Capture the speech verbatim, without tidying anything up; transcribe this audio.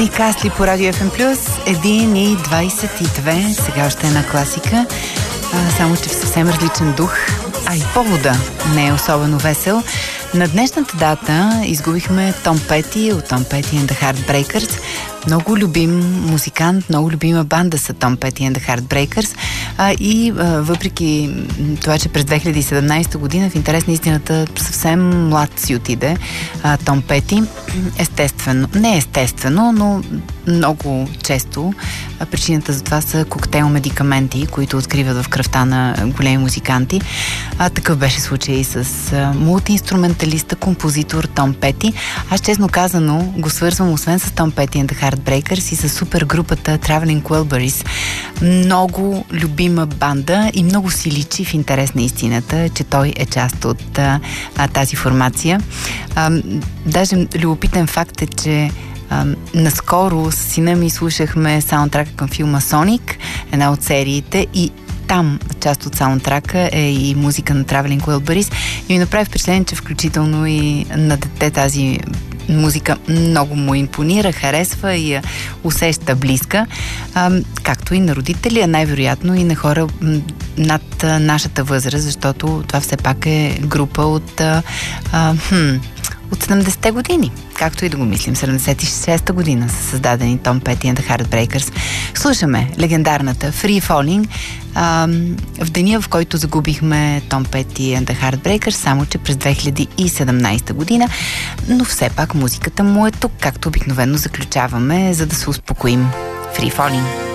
И Касли по Радио Еф Ем Плюс, един и двайсет и две, сега още една класика, а, само че в съвсем различен дух, а и повода не е особено весел. На днешната дата изгубихме Том Пети от Том Пети and the Heartbreakers. Много любим музикант, много любима банда са Том Пети and the Heartbreakers. А, и а, въпреки това, че през две хиляди и седемнайсета година в интерес на истината съвсем млад си отиде а, Том Пети, естествено, не естествено, но много често а, причината за това са коктейл медикаменти, които откриват в кръвта на големи музиканти. А, такъв беше случай и с а, мултиинструменталиста, композитор Том Пети. Аз честно казано го свързвам освен с Том Пети and the Heartbreakers и с супергрупата Traveling Wilburys. Много любима банда и много си личи в интерес на истината, че той е част от а, тази формация. А, даже любопитен факт е, че а, наскоро с сина ми слушахме саундтрака към филма Соник, една от сериите, и там част от саундтрака е и музика на Traveling Wilburys и ми направи впечатление, че включително и на дете тази музика много му импонира, харесва и я усеща близка, а, както и на родители, а най-вероятно и на хора над а, нашата възраст, защото това все пак е група от а, а, хм, от седемдесетте години, както и да го мислим. седемдесет и шеста година са създадени Том Пети and the Heartbreakers. Слушаме легендарната Free Falling а, в деня, в който загубихме Том Пети and the Heartbreakers, само че през две хиляди и седемнайсета година, но все пак музиката му е тук, както обикновено заключаваме, за да се успокоим. Free Falling.